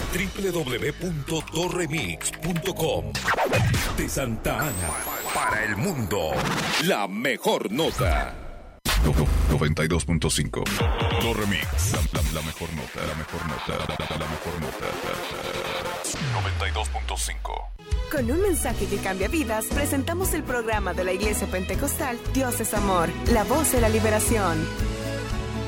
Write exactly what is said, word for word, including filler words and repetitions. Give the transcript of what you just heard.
doble u doble u doble u punto doremix punto com. De Santa Ana para el mundo, la mejor nota. noventa y dos punto cinco. Doremix. La, la, la mejor nota, la mejor nota, la, la, la mejor nota. noventa y dos punto cinco. Con un mensaje que cambia vidas, presentamos el programa de la Iglesia Pentecostal Dios es Amor, la voz de la liberación.